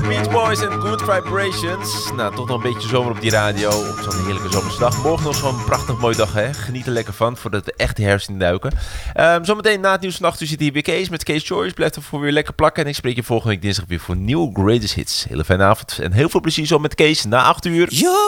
Beach Boys en Good Vibrations. Nou, toch nog een beetje zomer op die radio. Op zo'n heerlijke zomersdag. Morgen nog zo'n prachtig mooie dag, hè. Geniet er lekker van, voordat we echt de herfst induiken. Zometeen na het nieuws vannacht zit hier weer Kees met Kees Choice. Blijft ervoor weer lekker plakken. En ik spreek je volgende week dinsdag weer voor nieuwe Greatest Hits. Hele fijne avond en heel veel plezier zo met Kees na 8 uur.